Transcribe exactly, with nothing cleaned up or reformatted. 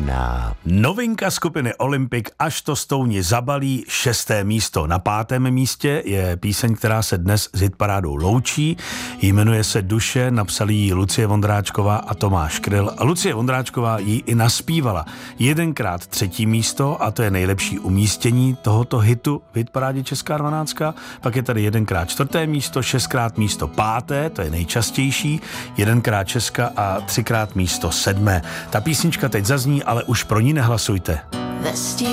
Jednička. Novinka skupiny Olympic Až to stouni zabalí, šesté místo. Na pátém místě je píseň, která se dnes s hitparádou loučí. Jmenuje se Duše, napsali ji Lucie Vondráčková a Tomáš Kryl. A Lucie Vondráčková ji i naspívala. Jedenkrát třetí místo, a to je nejlepší umístění tohoto hitu v hitparádě Česká dvanáctka. Pak je tady jedenkrát čtvrté místo, šestkrát místo páté, to je nejčastější, jedenkrát Česka a třikrát místo sedmé. Ta písnička teď zazní, ale už pro ní nehlasujte.